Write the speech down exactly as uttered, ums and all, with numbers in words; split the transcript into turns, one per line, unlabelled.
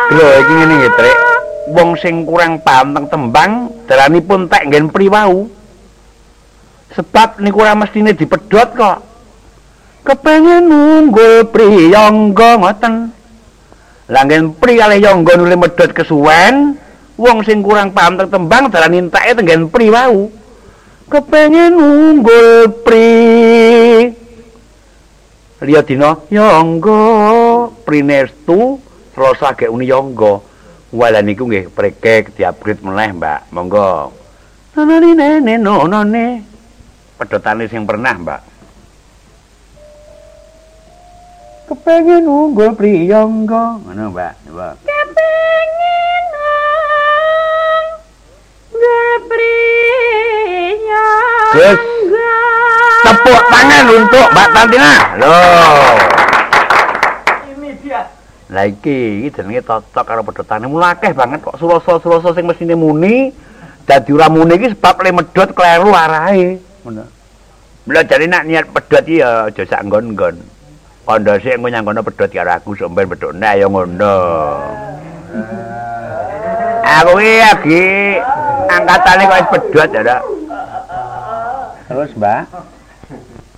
Lho iki ngene nggih, Trik. Wong sing kurang paham teng tembang daranipun tek nggen priwau. Sebab niku ora mestine dipedhot kok. Kepengin nunggul priyangga ngoten. Lah nggen pri kalih yangga nuli medhot kesuwen, wong sing kurang paham teng tembang darani enteke teng nggen priwau. Kepengin nunggul pri liya dina yangga prinestu Selasa gek uni yangga. Wala niku nggih preke diupgrade meneh, Mbak. Monggo. Nanane nene nonone. Pedhotane sing pernah, Mbak. Kepengin unggul priyangga. Ngono, Mbak. Coba.
Kepengin unggul priyangga.
Gus. Tepuk tangan untuk Mbak Tantina. Loh. Lah iki iki jenenge cocok karo pedhotane mulih akeh banget kok Selasa-selasa sing mesine muni dadi ora muni iki sebab le medhot kleru arahe ngono. Mula jare nek niat pedhot iki ya aja sak nggon-nggon. Kandha sik engko nyangkono pedhot karo aku sok ben pedhotne ayo ngono. Aku iki lagi angkatane kok wis pedhot ya, Dak. Terus, Mbak.